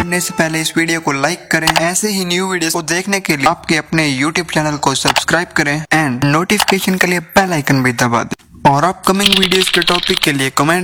करने से पहले इस वीडियो को लाइक करें। ऐसे ही न्यू वीडियो को देखने के लिए आपके अपने YouTube चैनल को सब्सक्राइब करें एंड नोटिफिकेशन के लिए बेल आइकन भी दबा दें। और अपकमिंग वीडियोस के टॉपिक के लिए कमेंट